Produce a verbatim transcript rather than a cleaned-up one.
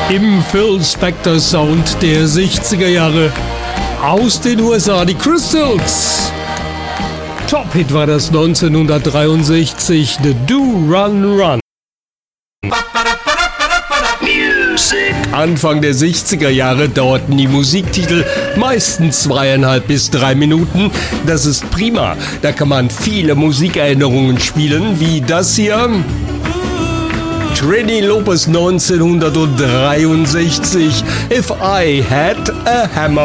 Im Phil Spector Sound der sechziger Jahre aus den U S A, die Crystals. Top-Hit war das neunzehnhundertdreiundsechzig, The Do Run Run. Anfang der sechziger Jahre dauerten die Musiktitel meistens zweieinhalb bis drei Minuten. Das ist prima, da kann man viele Musikerinnerungen spielen, wie das hier. Trini Lopez neunzehnhundertdreiundsechzig, If I Had a Hammer.